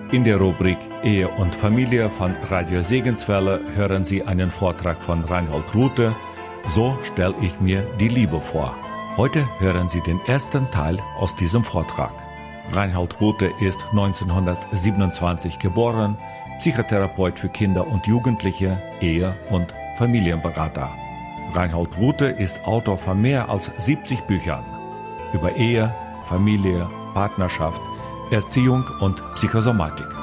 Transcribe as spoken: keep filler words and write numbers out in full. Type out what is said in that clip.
In der Rubrik Ehe und Familie von Radio Segenswelle hören Sie einen Vortrag von Reinhold Ruthe. So stelle ich mir die Liebe vor. Heute hören Sie den ersten Teil aus diesem Vortrag. Reinhold Ruthe ist neunzehnhundertsiebenundzwanzig geboren, Psychotherapeut für Kinder und Jugendliche, Ehe- und Familienberater. Reinhold Ruthe ist Autor von mehr als siebzig Büchern über Ehe, Familie, Partnerschaft, Erziehung und Psychosomatik.